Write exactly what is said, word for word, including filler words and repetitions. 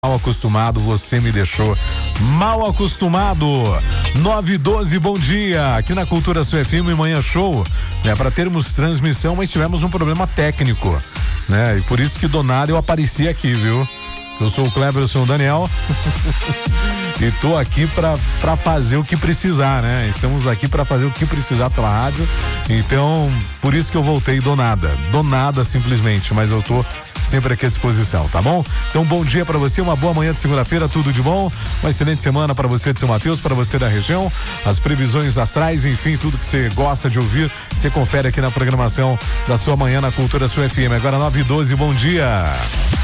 Mal acostumado, você me deixou mal acostumado. nove e doze, bom dia. Aqui na Cultura Sua F M, Manhã Show, né? Para termos transmissão, mas tivemos um problema técnico, né? E por isso que do nada eu apareci aqui, viu? Eu sou o Kleber, eu sou o Daniel. E tô aqui pra, pra fazer o que precisar, né? Estamos aqui pra fazer o que precisar pela rádio. Então, por isso que eu voltei do nada. Do nada, simplesmente. Mas eu tô sempre aqui à disposição, tá bom? Então, bom dia pra você, uma boa manhã de segunda-feira, tudo de bom. Uma excelente semana pra você de São Mateus, pra você da região. As previsões astrais, enfim, tudo que você gosta de ouvir, você confere aqui na programação da sua manhã na Cultura Sua F M. Agora nove e doze, bom dia.